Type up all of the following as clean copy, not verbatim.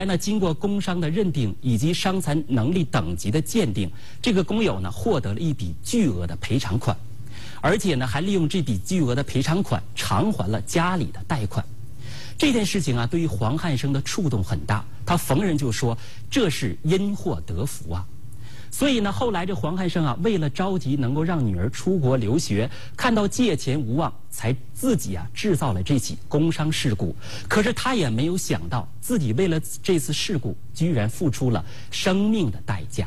那经过工伤的认定以及伤残能力等级的鉴定，这个工友呢获得了一笔巨额的赔偿款，而且呢还利用这笔巨额的赔偿款偿还了家里的贷款。这件事情啊，对于黄汉生的触动很大，他逢人就说这是因祸得福啊。所以呢，后来这黄汉生啊，为了着急能够让女儿出国留学，看到借钱无望，才自己啊制造了这起工伤事故。可是他也没有想到，自己为了这次事故，居然付出了生命的代价。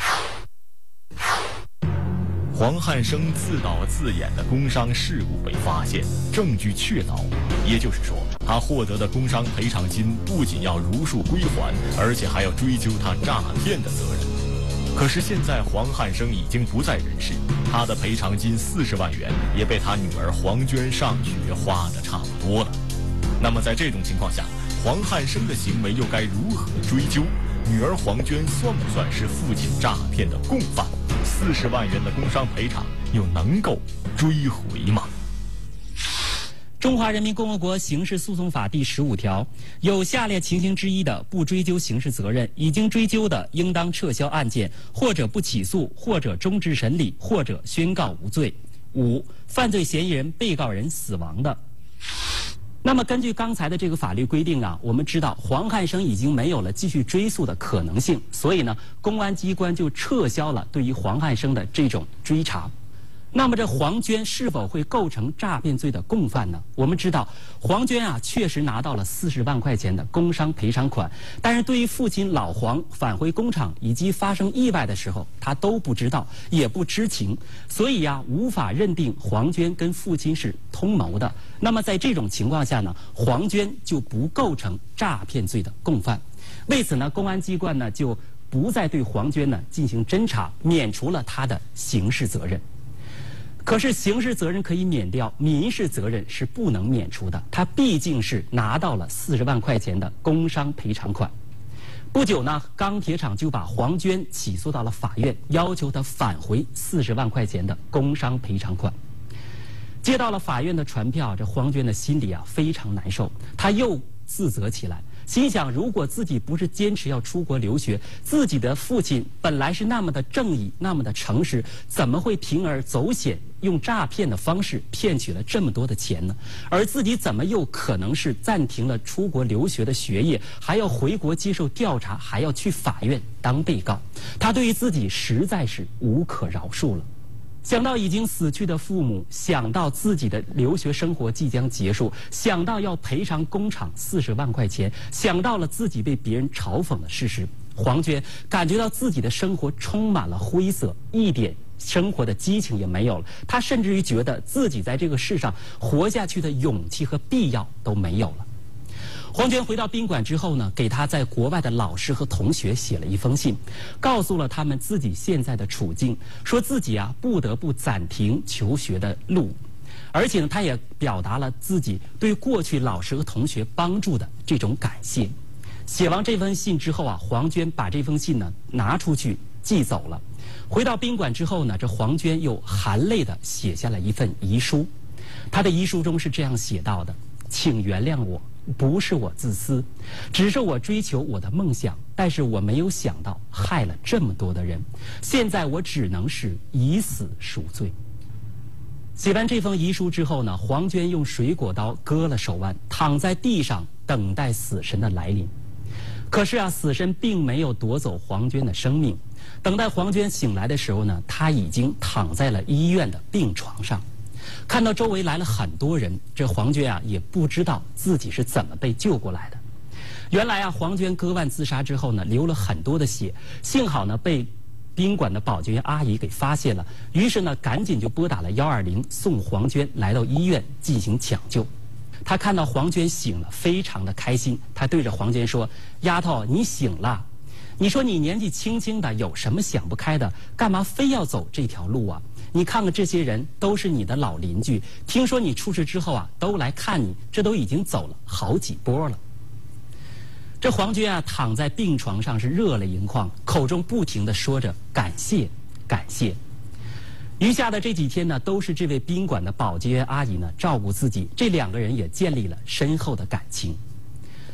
黄汉生自导自演的工伤事故被发现，证据确凿，也就是说，他获得的工伤赔偿金不仅要如数归还，而且还要追究他诈骗的责任。可是现在黄汉生已经不在人世，他的赔偿金40万元也被他女儿黄娟上学花得差不多了。那么在这种情况下，黄汉生的行为又该如何追究？女儿黄娟算不算是父亲诈骗的共犯？40万元的工伤赔偿又能够追回吗？ 中华人民共和国刑事诉讼法第15条，有下列情形之一的，不追究刑事责任，已经追究的，应当撤销案件，或者不起诉，或者终止审理，或者宣告无罪。5、犯罪嫌疑人、被告人死亡的。那么根据刚才的这个法律规定啊，我们知道黄汉生已经没有了继续追诉的可能性，所以呢，公安机关就撤销了对于黄汉生的这种追查。那么这黄娟是否会构成诈骗罪的共犯呢？我们知道黄娟啊确实拿到了40万块钱的工伤赔偿款，但是对于父亲老黄返回工厂以及发生意外的时候，他都不知道也不知情，所以呀无法认定黄娟跟父亲是通谋的。那么在这种情况下呢，黄娟就不构成诈骗罪的共犯。为此呢，公安机关呢就不再对黄娟呢进行侦查，免除了她的刑事责任。可是刑事责任可以免掉，民事责任是不能免除的。他毕竟是拿到了40万块钱的工伤赔偿款。不久呢，钢铁厂就把黄娟起诉到了法院，要求他返回40万块钱的工伤赔偿款。接到了法院的传票，这黄娟的心里啊非常难受，她又自责起来。心想，如果自己不是坚持要出国留学，自己的父亲本来是那么的正义，那么的诚实，怎么会铤而走险，用诈骗的方式骗取了这么多的钱呢？而自己怎么又可能是暂停了出国留学的学业，还要回国接受调查，还要去法院当被告？他对于自己实在是无可饶恕了。想到已经死去的父母，想到自己的留学生活即将结束，想到要赔偿工厂40万块钱，想到了自己被别人嘲讽的事实，黄娟感觉到自己的生活充满了灰色，一点生活的激情也没有了。她甚至于觉得自己在这个世上活下去的勇气和必要都没有了。黄娟回到宾馆之后呢，给她在国外的老师和同学写了一封信，告诉了他们自己现在的处境，说自己啊不得不暂停求学的路，而且呢，她也表达了自己对过去老师和同学帮助的这种感谢。写完这封信之后啊，黄娟把这封信呢拿出去寄走了。回到宾馆之后呢，这黄娟又含泪地写下了一份遗书。她的遗书中是这样写到的：请原谅我，不是我自私，只是我追求我的梦想，但是我没有想到害了这么多的人，现在我只能是以死赎罪。写完这封遗书之后呢，黄娟用水果刀割了手腕，躺在地上等待死神的来临。可是啊，死神并没有夺走黄娟的生命。等待黄娟醒来的时候呢，她已经躺在了医院的病床上。看到周围来了很多人，这黄娟啊也不知道自己是怎么被救过来的。原来啊，黄娟割腕自杀之后呢，流了很多的血，幸好呢被宾馆的保洁员阿姨给发现了，于是呢赶紧就拨打了120，送黄娟来到医院进行抢救。他看到黄娟醒了，非常的开心，他对着黄娟说：“丫头，你醒了。你说你年纪轻轻的，有什么想不开的？干嘛非要走这条路啊？你看看这些人都是你的老邻居，听说你出事之后啊，都来看你，这都已经走了好几波了。”这黄娟啊，躺在病床上是热泪盈眶，口中不停地说着感谢，感谢。余下的这几天呢，都是这位宾馆的保洁员阿姨呢照顾自己，这两个人也建立了深厚的感情。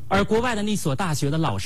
而国外的那所大学的老师